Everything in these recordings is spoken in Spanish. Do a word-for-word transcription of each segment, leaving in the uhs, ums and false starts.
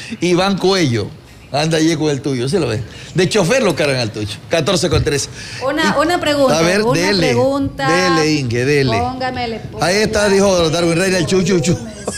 Iván Cuello anda allí con el tuyo, ¿sí lo ves? De chofer lo cargan al tuyo. catorce con trece. Una, una pregunta. A ver, una dele. Pregunta. Dele, Inge, dele. Póngamele. Ahí está, dijo Darwin Reina, el chuchuchu.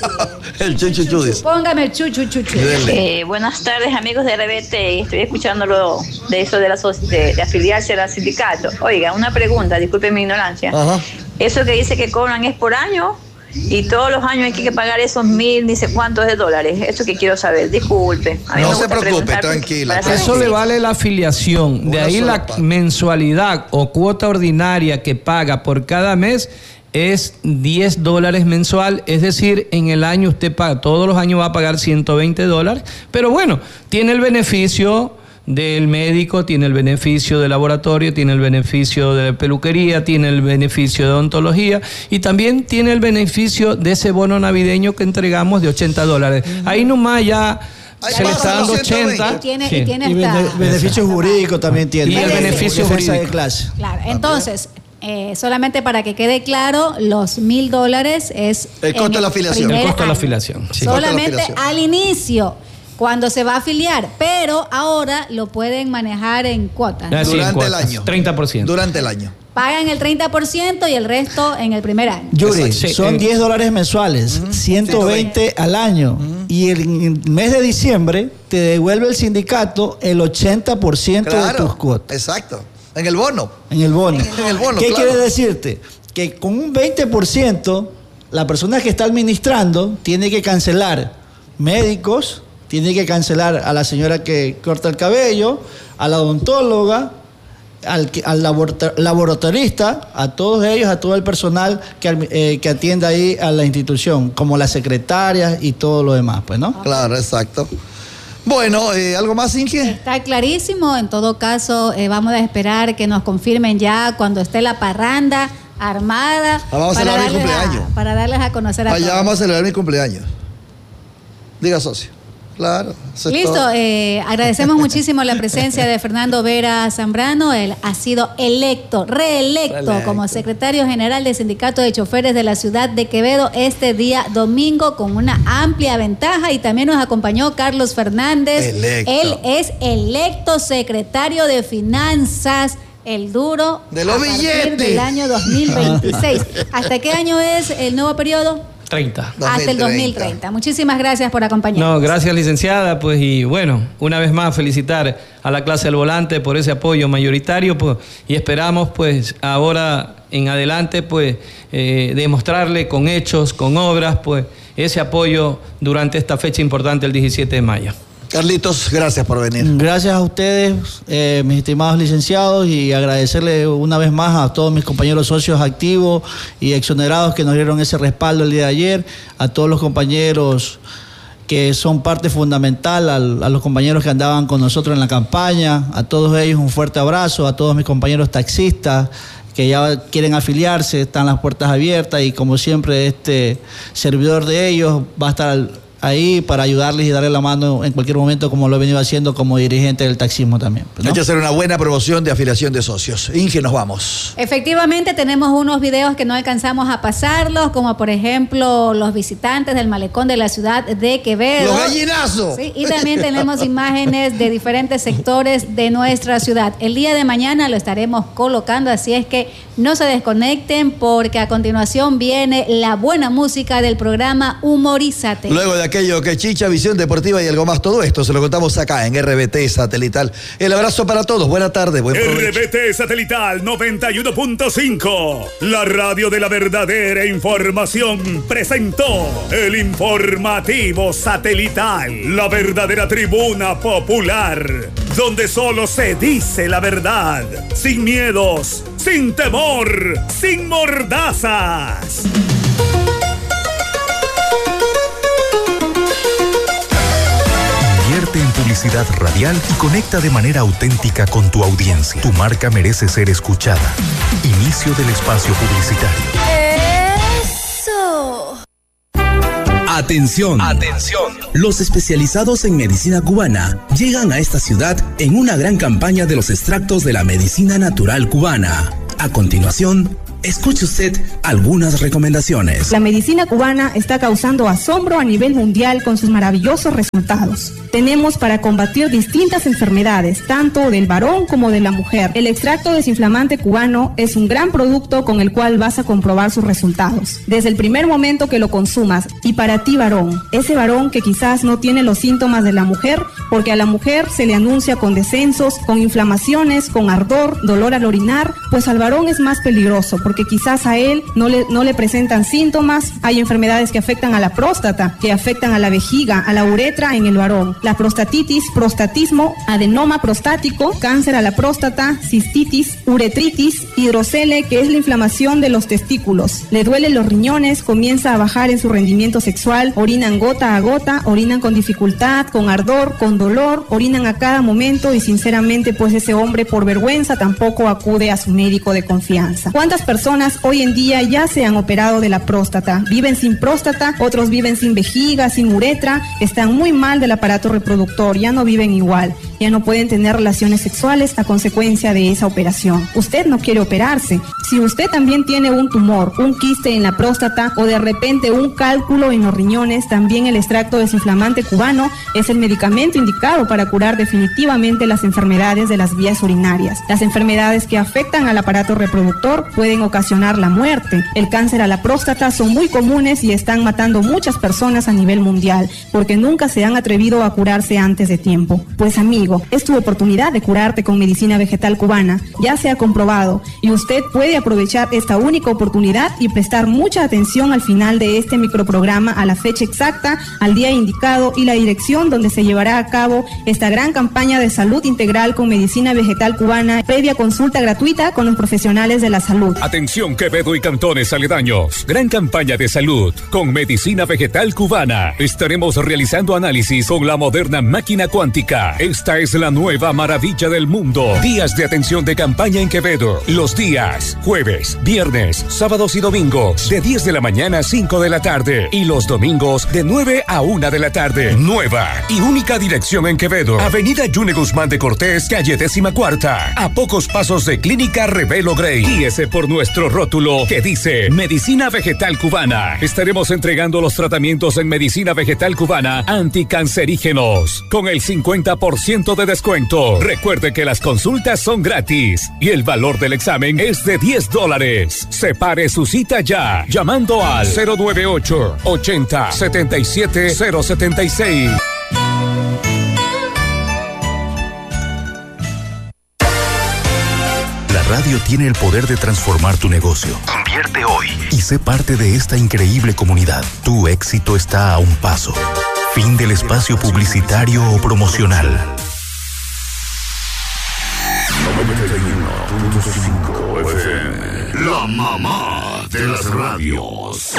El chuchuchu dice. Póngame el chuchuchuchu. Eh, buenas tardes, amigos de R B T. Estoy escuchándolo de eso de, la, de, de afiliarse al sindicato. Oiga, una pregunta, disculpen mi ignorancia. Ajá. Eso que dice que cobran es por año y todos los años hay que pagar esos mil, ni sé cuántos de dólares. Eso que quiero saber, disculpe. A mí No me se gusta preocupe, preguntar tranquila. Eso le vale la afiliación. De Una ahí sola la parte. mensualidad o cuota ordinaria que paga por cada mes es diez dólares mensual, es decir, en el año usted paga, todos los años va a pagar ciento veinte dólares, pero bueno, tiene el beneficio del médico, tiene el beneficio del laboratorio, tiene el beneficio de la peluquería, tiene el beneficio de odontología y también tiene el beneficio de ese bono navideño que entregamos de ochenta dólares. Uh-huh. Ahí nomás ya Ahí se le está dando ochenta. Y tiene, sí. y tiene Y esta, bene- beneficios jurídicos también tiene. Y el beneficio Defensa de jurídico. clase. Claro, entonces, eh, solamente para que quede claro, los mil dólares es El costo de la afiliación. El costo de la año. afiliación, sí. Solamente El costo de la afiliación. al inicio, cuando se va a afiliar, pero ahora lo pueden manejar en cuotas. Ah, sí, en Durante el cuotas, año. treinta por ciento. Durante el año. Pagan el treinta por ciento y el resto en el primer año. Yuri, Exacto. Sí, son en- diez dólares mensuales, ciento veinte al año. Y el, el mes de diciembre te devuelve el sindicato el ochenta por ciento de Claro. tus cuotas Exacto. En el bono. en el bono. En el bono, ¿Qué claro. quiere decirte? Que con un veinte por ciento la persona que está administrando tiene que cancelar médicos, tiene que cancelar a la señora que corta el cabello, a la odontóloga, al, que- al laborata- laboratorista, a todos ellos, a todo el personal que, al- eh, que atienda ahí a la institución, como las secretarias y todo lo demás, pues, ¿no? Claro, exacto. Bueno, eh, ¿algo más, Inge? Está clarísimo, en todo caso eh, vamos a esperar que nos confirmen ya cuando esté la parranda armada Ah, vamos a celebrar mi darles cumpleaños. para darles a conocer a Allá todos. vamos a celebrar mi cumpleaños. Diga, socio. Claro. eso es Listo, todo. eh, agradecemos muchísimo la presencia de Fernando Vera Zambrano. Él ha sido electo, reelecto Reelecto. como secretario general del Sindicato de Choferes de la ciudad de Quevedo este día domingo con una amplia ventaja y también nos acompañó Carlos Fernández. Electo. Él es electo secretario de Finanzas. El duro De los a partir billetes. del año dos mil veintiséis. ¿Hasta qué año es el nuevo periodo? treinta. Hasta el dos mil treinta. Muchísimas gracias por acompañarnos. No, gracias licenciada, pues y bueno, una vez más felicitar a la clase del volante por ese apoyo mayoritario, pues, y esperamos pues ahora en adelante pues eh, demostrarle con hechos, con obras, pues ese apoyo durante esta fecha importante el diecisiete de mayo. Carlitos, gracias por venir. Gracias a ustedes, eh, mis estimados licenciados, y agradecerle una vez más a todos mis compañeros socios activos y exonerados que nos dieron ese respaldo el día de ayer, a todos los compañeros que son parte fundamental, al- a los compañeros que andaban con nosotros en la campaña, a todos ellos un fuerte abrazo, a todos mis compañeros taxistas que ya quieren afiliarse, están las puertas abiertas y como siempre este servidor de ellos va a estar ahí para ayudarles y darle la mano en cualquier momento como lo he venido haciendo como dirigente del taxismo también, ¿no? Hay que hacer una buena promoción de afiliación de socios. Inge, nos vamos. Efectivamente, tenemos unos videos que no alcanzamos a pasarlos, como por ejemplo los visitantes del malecón de la ciudad de Quevedo. ¡Los gallinazos! Sí, y también tenemos imágenes de diferentes sectores de nuestra ciudad. El día de mañana lo estaremos colocando, así es que no se desconecten porque a continuación viene la buena música del programa Humorízate. Luego de aquello que chicha, visión deportiva y algo más, todo esto se lo contamos acá en R B T Satelital. El abrazo para todos. Buena tarde, buen provecho. R B T Satelital noventa y uno punto cinco, la radio de la verdadera información, presentó el informativo satelital, la verdadera tribuna popular, donde solo se dice la verdad, sin miedos, sin temor, sin mordazas. Invierte en publicidad radial y conecta de manera auténtica con tu audiencia. Tu marca merece ser escuchada. Inicio del espacio publicitario. ¡Eso! Atención, atención. Los especializados en medicina cubana llegan a esta ciudad en una gran campaña de los extractos de la medicina natural cubana. A continuación, Escuche usted algunas recomendaciones. La medicina cubana está causando asombro a nivel mundial con sus maravillosos resultados. Tenemos para combatir distintas enfermedades, tanto del varón como de la mujer. El extracto desinflamante cubano es un gran producto con el cual vas a comprobar sus resultados. Desde el primer momento que lo consumas, y para ti varón, ese varón que quizás no tiene los síntomas de la mujer, porque a la mujer se le anuncia con descensos, con inflamaciones, con ardor, dolor al orinar, pues al varón es más peligroso, porque quizás a él no le, no le presentan síntomas. Hay enfermedades que afectan a la próstata, que afectan a la vejiga, a la uretra en el varón. La prostatitis, prostatismo, adenoma prostático, cáncer a la próstata, cistitis, uretritis, hidrocele, que es la inflamación de los testículos. Le duelen los riñones, comienza a bajar en su rendimiento sexual, orinan gota a gota, orinan con dificultad, con ardor, con dolor, orinan a cada momento y sinceramente pues ese hombre por vergüenza tampoco acude a su médico de confianza. ¿Cuántas personas hoy en día ya se han operado de la próstata? Viven sin próstata, otros viven sin vejiga, sin uretra, están muy mal del aparato reproductor, ya no viven igual, ya no pueden tener relaciones sexuales a consecuencia de esa operación. Usted no quiere operarse. Si usted también tiene un tumor, un quiste en la próstata o de repente un cálculo en los riñones, también el extracto desinflamante cubano es el medicamento indicado para curar definitivamente las enfermedades de las vías urinarias. Las enfermedades que afectan al aparato reproductor pueden ocasionar la muerte. El cáncer a la próstata son muy comunes y están matando muchas personas a nivel mundial porque nunca se han atrevido a curarse antes de tiempo. Pues amigo, es tu oportunidad de curarte con medicina vegetal cubana. Ya se ha comprobado y usted puede aprovechar esta única oportunidad y prestar mucha atención al final de este microprograma a la fecha exacta, al día indicado y la dirección donde se llevará a cabo esta gran campaña de salud integral con medicina vegetal cubana, previa consulta gratuita con los profesionales de la salud. Atención Quevedo y cantones aledaños. Gran campaña de salud con medicina vegetal cubana. Estaremos realizando análisis con la moderna máquina cuántica. Esta es la nueva maravilla del mundo. Días de atención de campaña en Quevedo. Los días jueves, viernes, sábados y domingos de diez de la mañana a cinco de la tarde y los domingos de nueve a una de la tarde. Nueva y única dirección en Quevedo. Avenida Yune Guzmán de Cortés, calle décima cuarta. A pocos pasos de Clínica Revelo Grey. Guíese por nuestro rótulo que dice Medicina Vegetal Cubana. Estaremos entregando los tratamientos en medicina vegetal cubana anticancerígenos con el cincuenta por ciento de descuento. Recuerde que las consultas son gratis y el valor del examen es de diez dólares. Separe su cita ya llamando al cero nueve ocho, ochenta, setenta y siete, cero setenta y seis. La radio tiene el poder de transformar tu negocio. Invierte hoy y sé parte de esta increíble comunidad. Tu éxito está a un paso. Fin del espacio publicitario o promocional. noventa y uno punto cinco F M, la mamá de las radios.